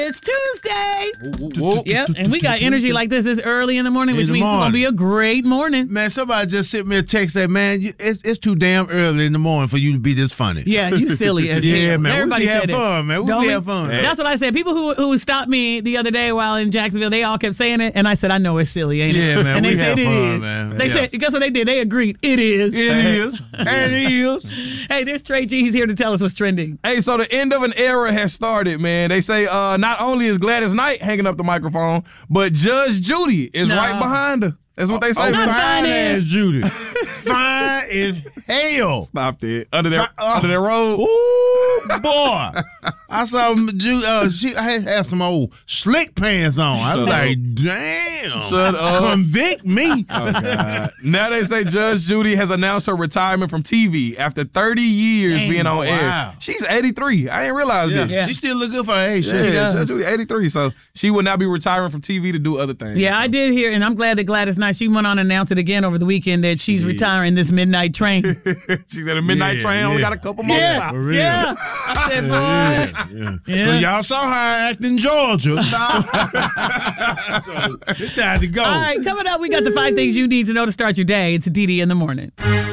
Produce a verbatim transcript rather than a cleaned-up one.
It's Tuesday. Whoop, whoop. Yep, and we got energy like this this early in the morning, which In the means it's going to be morning. a great morning. Man, somebody just sent me a text that, man, you, it's, it's too damn early in the morning for you to be this funny. Yeah, you silly as hell. Yeah, man. Everybody we be said have it. fun, man. We Don't be we? have fun. That's what I said. People who who stopped me the other day while in Jacksonville, they all kept saying it, and I said, I know it's silly, ain't it? Yeah, man, And we they said have it fun, is. man. They Yes. said, guess what they did? They agreed. It is. It is. And it is. Hey, there's Trey G. He's here to tell us what's trending. Hey, so the end of an era has started, man. They say uh, not only is Gladys Knight hanging up the microphone, but Judge Judy is No. right behind her. That's what they say. Oh, Not fine fine as as- Judy. Fine as hell. Stop it. Under that, Fi- uh, under that road. Ooh, boy. I saw Ju- uh, she I had, had some old slick pants on. I was Shut like, damn. Shut up. Convict me. Oh, God. Now they say Judge Judy has announced her retirement from T V after thirty years Dang. being on Oh, air. wow. She's eighty-three. I didn't realize Yeah. that. Yeah. She still look good for her age. Yeah, shit. does. Judge Judy, eighty-three. So she will now be retiring from T V to do other things. Yeah, I did hear, and I'm glad that Gladys Knight, she went on and announced it again over the weekend that she's retiring this midnight train. She's at a midnight Yeah, train. Only yeah. got a couple more yeah, stops. For real. yeah. I said, boy. Yeah, yeah. Yeah. Well, y'all saw her act in Georgia. so it's time to go. All right, coming up, we got the five things you need to know to start your day. It's Dee Dee in the morning.